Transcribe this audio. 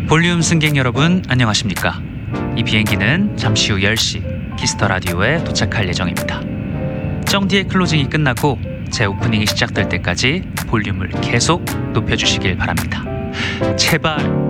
볼륨 승객 여러분 안녕하십니까? 이 비행기는 잠시 후 10시 키스터 라디오에 도착할 예정입니다. 정디의 클로징이 끝나고 제 오프닝이 시작될 때까지 볼륨을 계속 높여주시길 바랍니다. 제발